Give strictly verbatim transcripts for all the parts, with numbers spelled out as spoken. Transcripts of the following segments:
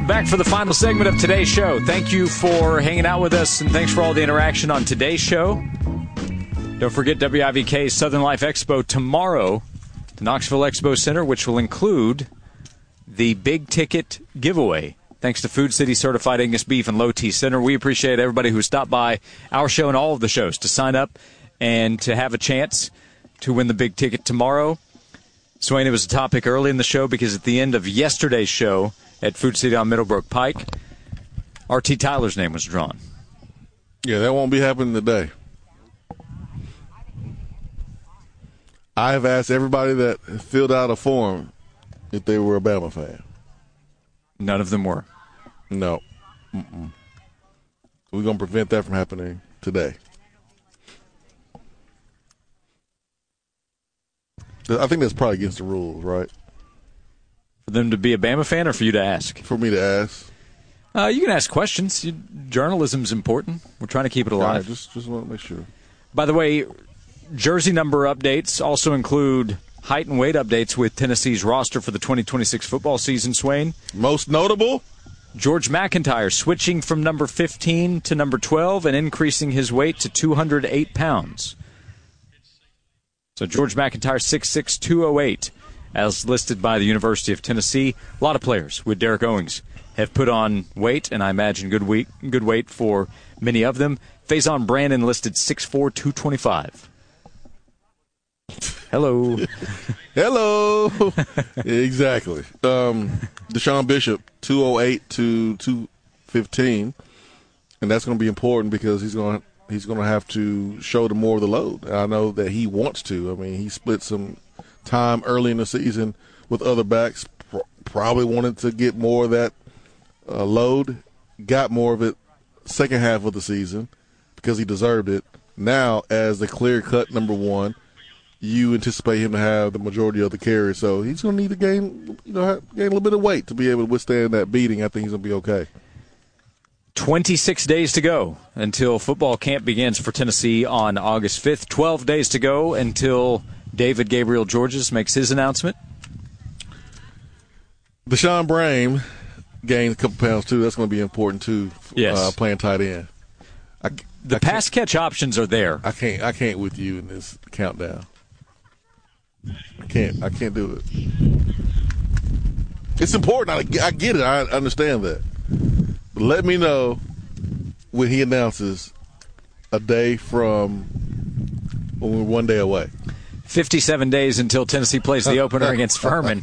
Back for the final segment of today's show. Thank you for hanging out with us, and thanks for all the interaction on today's show. Don't forget W I V K's Southern Life Expo tomorrow, the Knoxville Expo Center, which will include the big ticket giveaway. Thanks to Food City Certified Angus Beef and Low T Center. We appreciate everybody who stopped by our show and all of the shows to sign up and to have a chance to win the big ticket tomorrow. Swain, it was a topic early in the show because at the end of yesterday's show at Food City on Middlebrook Pike, R T Tyler's name was drawn. Yeah, that won't be happening today. I have asked everybody that filled out a form if they were a Bama fan. None of them were. No. Mm-mm. We're going to prevent that from happening today. I think that's probably against the rules, right? For them to be a Bama fan or for you to ask? For me to ask. Uh, you can ask questions. You, journalism's important. We're trying to keep it alive. Right, just, just want to make sure. By the way, jersey number updates also include height and weight updates with Tennessee's roster for the twenty twenty-six football season, Swain. Most notable? George McIntyre switching from number fifteen to number twelve and increasing his weight to two hundred eight pounds. So George McIntyre, six six, two oh eight, as listed by the University of Tennessee. A lot of players with Derek Owings have put on weight, and I imagine good weight, good weight for many of them. Faison Brandon listed six four, two twenty-five. Hello. Hello. Exactly. Um, Deshaun Bishop, two oh eight to two fifteen, and that's going to be important because he's going to he's going to have to shoulder more of the load. I know that he wants to. I mean, he split some time early in the season with other backs, pr- probably wanted to get more of that uh, load, got more of it second half of the season because he deserved it. Now, as the clear-cut number one, you anticipate him to have the majority of the carries, so he's going to need to gain, you know, gain a little bit of weight to be able to withstand that beating. I think he's going to be okay. twenty-six days to go until football camp begins for Tennessee on August fifth. twelve days to go until David Gabriel Georges makes his announcement. Deshaun Brame gained a couple pounds, too. That's going to be important, too, yes. uh, playing tight end. I, the I pass catch options are there. I can't I can't with you in this countdown. I can't. I can't do it. It's important. I, I get it. I understand that. But let me know when he announces a day from when we're one day away. fifty-seven days until Tennessee plays the opener against Furman.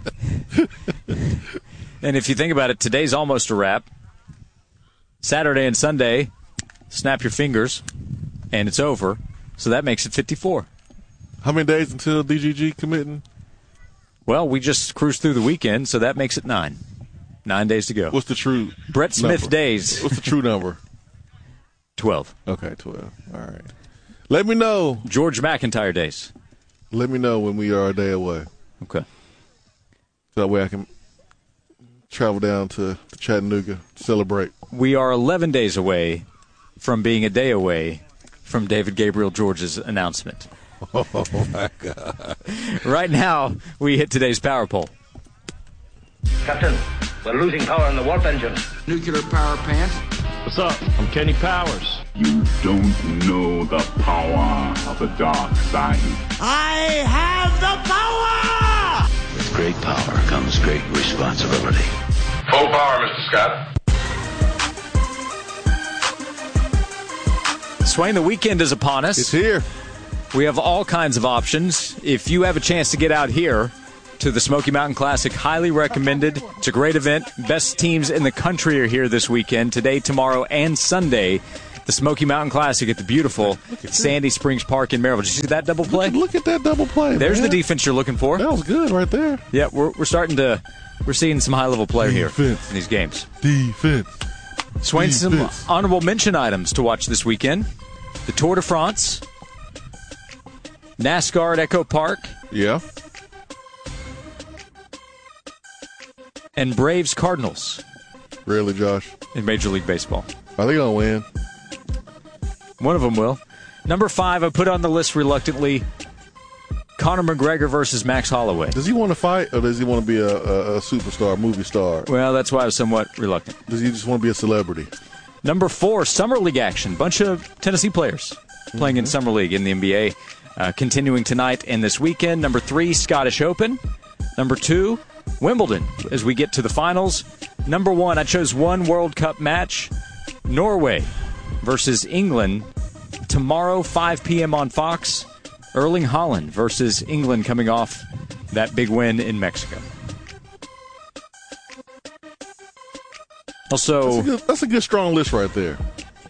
And if you think about it, today's almost a wrap. Saturday and Sunday, snap your fingers, and it's over. So that makes it fifty-four. How many days until D G G committing? Well, we just cruised through the weekend, so that makes it nine. Nine days to go. What's the true Brett Smith number? days. What's the true number? twelve. Okay, twelve. All right. Let me know. George McIntyre days. Let me know when we are a day away. Okay. So that way I can travel down to, to Chattanooga to celebrate. We are eleven days away from being a day away from David Gabriel Georges' announcement. Oh, my God. Right now, we hit today's power poll. Captain, we're losing power in the warp engine. Nuclear power plant. What's up? I'm Kenny Powers. You don't know the power of the dark side. I have the power! With great power comes great responsibility. Full power, Mister Scott. Swain, the weekend is upon us. It's here. We have all kinds of options. If you have a chance to get out here to the Smoky Mountain Classic, highly recommended. It's a great event. Best teams in the country are here this weekend, today, tomorrow, and Sunday. The Smoky Mountain Classic at the beautiful Sandy Springs Park in Maryville. Did you see that double play? Look, look at that double play. There's man. the defense you're looking for. That was good right there. Yeah, we're we're starting to we're seeing some high level play here in these games. Defense. Swain, some Defense. honorable mention items to watch this weekend: the Tour de France, NASCAR at Echo Park, Yeah. and Braves Cardinals Really, Josh? in Major League Baseball. Are they going to win? One of them will. Number five, I put on the list reluctantly, Conor McGregor versus Max Holloway. Does he want to fight, or does he want to be a, a, a superstar, movie star? Well, that's why I was somewhat reluctant. Does he just want to be a celebrity? Number four, Summer League action. Bunch of Tennessee players playing mm-hmm. in Summer League in the N B A. Uh, continuing tonight and this weekend. Number three, Scottish Open. Number two, Wimbledon, as we get to the finals. Number one, I chose one World Cup match. Norway versus England. Tomorrow, five p.m. on Fox. Erling Haaland versus England coming off that big win in Mexico. Also, that's a good, that's a good strong list right there.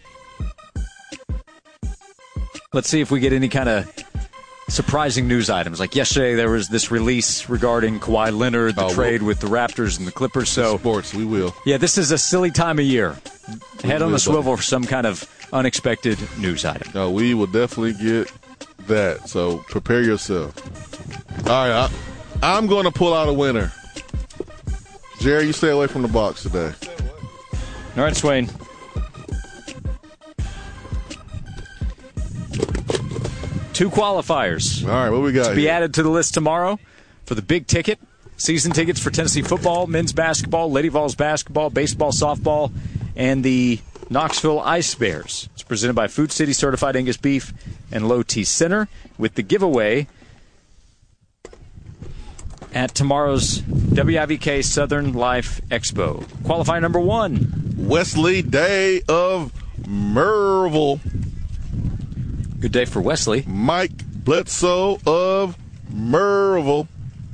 Let's see if we get any kind of surprising news items. Like yesterday, there was this release regarding Kawhi Leonard, the oh, trade we'll, with the Raptors and the Clippers. So sports, we will. Yeah, this is a silly time of year. We Head will, on the swivel buddy. for some kind of unexpected news item. No, we will definitely get that. So prepare yourself. All right, I, I'm going to pull out a winner. Jerry, you stay away from the box today. All right, Swain. Two qualifiers. All right, what we got to be here? added to the list tomorrow for the big ticket. Season tickets for Tennessee football, men's basketball, Lady Vols basketball, baseball, softball, and the Knoxville Ice Bears. It's presented by Food City Certified Angus Beef and Low T Center with the giveaway at tomorrow's W I V K Southern Life Expo. Qualifier number one. Wesley Day of Merville. Good day for Wesley. Mike Bledsoe of Merville.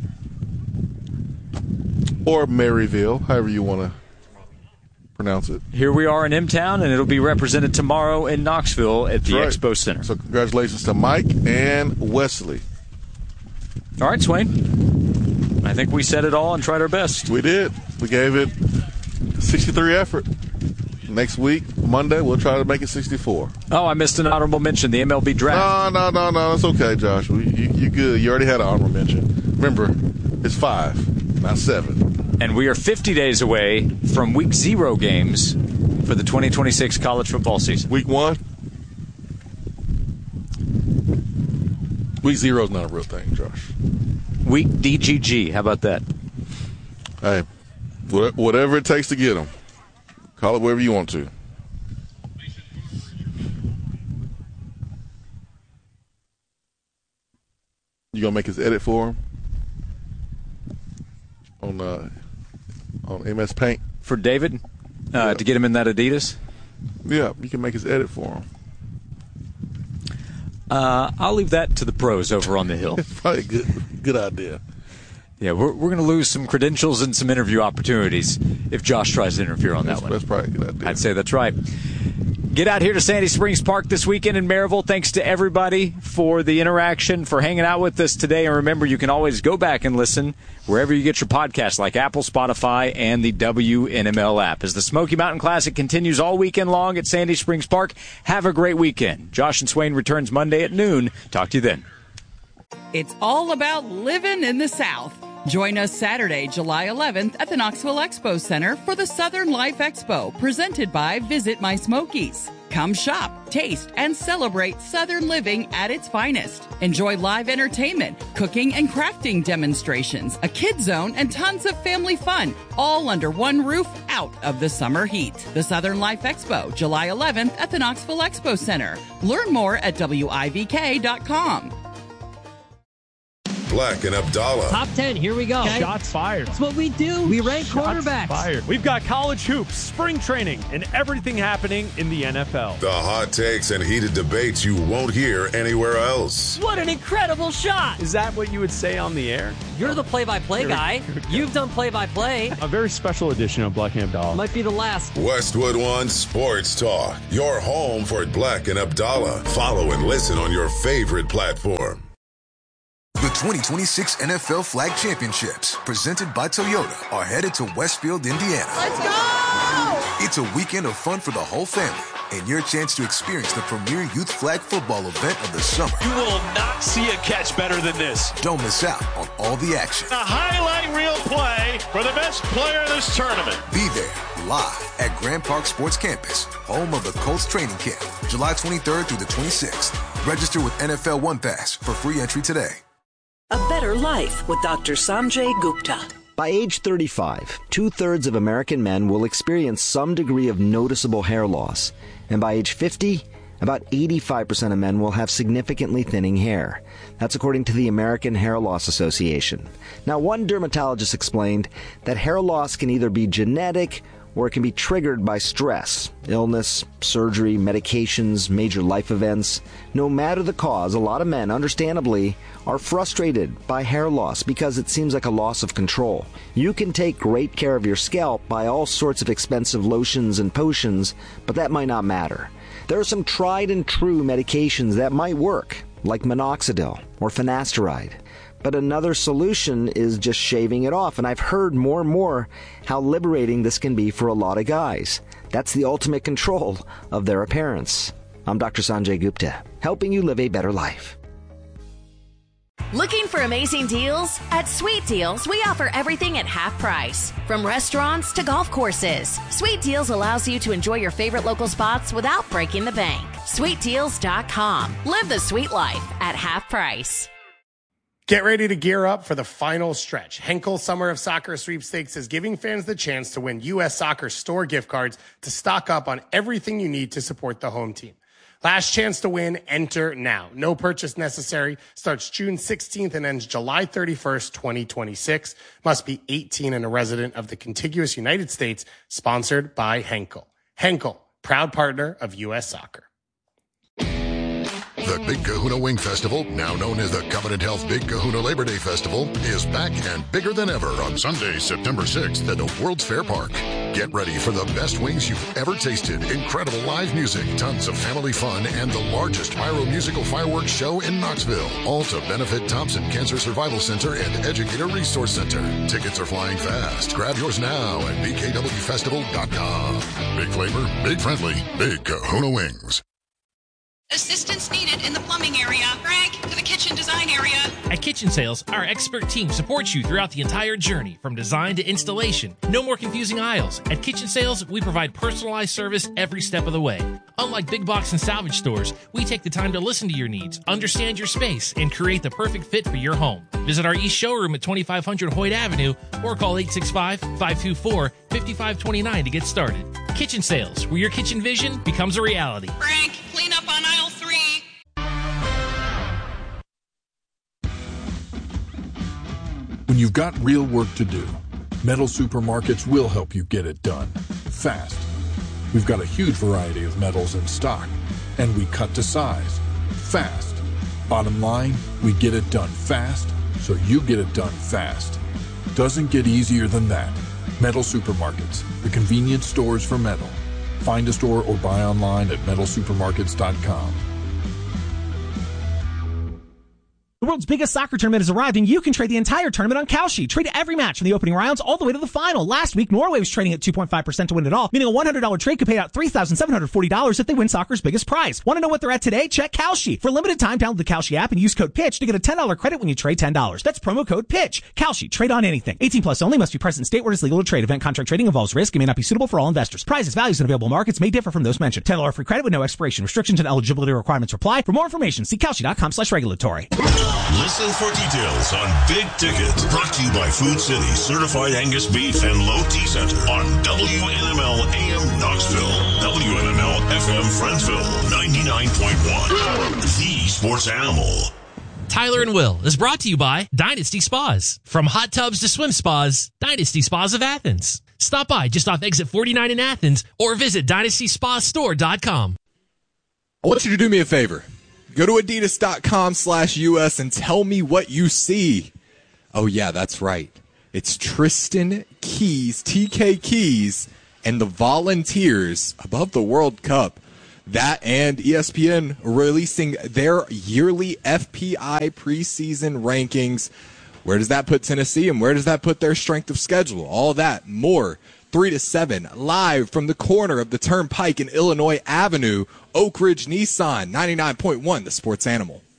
Or Maryville, however you want to pronounce it. Here we are in M-Town, and it'll be represented tomorrow in Knoxville at the That's right. Expo Center. So congratulations to Mike and Wesley. All right, Swain. I think we said it all and tried our best. We did. We gave it sixty-three effort. Next week, Monday, we'll try to make it sixty-four. Oh, I missed an honorable mention, the M L B draft. No, no, no, no. It's okay, Josh. You, you, you good. You already had an honorable mention. Remember, it's five, not seven. And we are fifty days away from week zero games for the twenty twenty-six college football season. Week one? Week zero is not a real thing, Josh. Week D G G. How about that? Hey, whatever it takes to get them. Call it whatever you want to. You gonna make his edit for him on uh, on M S Paint for David uh, yeah. to get him in that Adidas? Yeah, you can make his edit for him. Uh, I'll leave that to the pros over on the Hill. Probably a good good idea. Yeah, we're we're going to lose some credentials and some interview opportunities if Josh tries to interfere on that's, that one. That's probably a good idea. I'd say that's right. Get out here to Sandy Springs Park this weekend in Maryville. Thanks to everybody for the interaction, for hanging out with us today. And remember, you can always go back and listen wherever you get your podcasts, like Apple, Spotify, and the W N M L app. As the Smoky Mountain Classic continues all weekend long at Sandy Springs Park, have a great weekend. Josh and Swain returns Monday at noon. Talk to you then. It's all about living in the South. Join us Saturday, July eleventh at the Knoxville Expo Center for the Southern Life Expo, presented by Visit My Smokies. Come shop, taste, and celebrate Southern living at its finest. Enjoy live entertainment, cooking and crafting demonstrations, a kid zone, and tons of family fun, all under one roof out of the summer heat. The Southern Life Expo, July eleventh at the Knoxville Expo Center. Learn more at W I V K dot com. Black and Abdallah. Top ten, here we go. Okay. Shots fired. That's what we do. We rank Shots quarterbacks. Fired. We've got college hoops, spring training, and everything happening in the N F L. The hot takes and heated debates you won't hear anywhere else. What an incredible shot. Is that what you would say on the air? You're the play-by-play guy. You've done play-by-play. A very special edition of Black and Abdallah. Might be the last. Westwood One Sports Talk. Your home for Black and Abdallah. Follow and listen on your favorite platform. The twenty twenty-six N F L Flag Championships, presented by Toyota, are headed to Westfield, Indiana. Let's go! It's a weekend of fun for the whole family and your chance to experience the premier youth flag football event of the summer. You will not see a catch better than this. Don't miss out on all the action. A highlight reel play for the best player in this tournament. Be there live at Grand Park Sports Campus, home of the Colts training camp, July twenty-third through the twenty-sixth. Register with N F L One Pass for free entry today. A better life with Doctor Sanjay Gupta. By age thirty-five, two-thirds of American men will experience some degree of noticeable hair loss. And by age fifty, about eighty-five percent of men will have significantly thinning hair. That's according to the American Hair Loss Association. Now, one dermatologist explained that hair loss can either be genetic or it can be triggered by stress, illness, surgery, medications, major life events. No matter the cause, a lot of men, understandably, are frustrated by hair loss because it seems like a loss of control. You can take great care of your scalp by all sorts of expensive lotions and potions, but that might not matter. There are some tried and true medications that might work, like minoxidil or finasteride. But another solution is just shaving it off, and I've heard more and more how liberating this can be for a lot of guys. That's the ultimate control of their appearance. I'm Doctor Sanjay Gupta, helping you live a better life. Looking for amazing deals? At Sweet Deals, we offer everything at half price. From restaurants to golf courses, Sweet Deals allows you to enjoy your favorite local spots without breaking the bank. sweet deals dot com. Live the sweet life at half price. Get ready to gear up for the final stretch. Henkel Summer of Soccer Sweepstakes is giving fans the chance to win U S Soccer store gift cards to stock up on everything you need to support the home team. Last chance to win, enter now. No purchase necessary. Starts June sixteenth and ends July thirty-first, twenty twenty-six. Must be eighteen and a resident of the contiguous United States. Sponsored by Henkel. Henkel, proud partner of U S Soccer. The Big Kahuna Wing Festival, now known as the Covenant Health Big Kahuna Labor Day Festival, is back and bigger than ever on Sunday, September sixth at the World's Fair Park. Get ready for the best wings you've ever tasted, incredible live music, tons of family fun, and the largest pyro musical fireworks show in Knoxville. All to benefit Thompson Cancer Survival Center and Educator Resource Center. Tickets are flying fast. Grab yours now at b k w festival dot com. Big flavor, big friendly, Big Kahuna Wings. Assistance needed in the plumbing area. Greg, to the kitchen design area. At Kitchen Sales, our expert team supports you throughout the entire journey, from design to installation. No more confusing aisles. At Kitchen Sales, we provide personalized service every step of the way. Unlike big box and salvage stores, we take the time to listen to your needs, understand your space, and create the perfect fit for your home. Visit our East Showroom at twenty-five hundred Hoyt Avenue or call eight six five, five two four, five five two nine to get started. Kitchen Sales, where your kitchen vision becomes a reality. Greg, clean up on aisle three. When you've got real work to do, Metal Supermarkets will help you get it done fast. We've got a huge variety of metals in stock, and we cut to size fast. Bottom line, we get it done fast, so you get it done fast. Doesn't get easier than that. Metal Supermarkets, the convenience stores for metal. Find a store or buy online at metal supermarkets dot com. The world's biggest soccer tournament has arrived, and you can trade the entire tournament on Kalshi. Trade every match from the opening rounds all the way to the final. Last week, Norway was trading at two point five percent to win it all, meaning a one hundred dollars trade could pay out three thousand seven hundred forty dollars if they win soccer's biggest prize. Want to know what they're at today? Check Kalshi. For a limited time, download the Kalshi app and use code PITCH to get a ten dollars credit when you trade ten dollars. That's promo code PITCH. Kalshi. Trade on anything. eighteen plus only. Must be present in state where it's legal to trade. Event contract trading involves risk and may not be suitable for all investors. Prizes, values, and available markets may differ from those mentioned. ten dollars free credit with no expiration. Restrictions and eligibility requirements apply. For more information, see Kalshi dot com slash regulatory. Listen for details on Big Ticket. Brought to you by Food City Certified Angus Beef and Low T Center on W N M L A M Knoxville, W N M L F M Friendsville, ninety-nine point one. The Sports Animal. Tyler and Will is brought to you by Dynasty Spas. From hot tubs to swim spas, Dynasty Spas of Athens. Stop by just off exit forty-nine in Athens or visit dynasty spa store dot com. I want you to do me a favor. Go to adidas dot com slash U S and tell me what you see. Oh, yeah, that's right. It's Tristan Keys, T K Keys, and the Volunteers above the World Cup. That and E S P N releasing their yearly F P I preseason rankings. Where does that put Tennessee, and where does that put their strength of schedule? All that, more. three to seven, live from the corner of the Turnpike and Illinois Avenue, Oak Ridge Nissan, ninety-nine point one, The Sports Animal.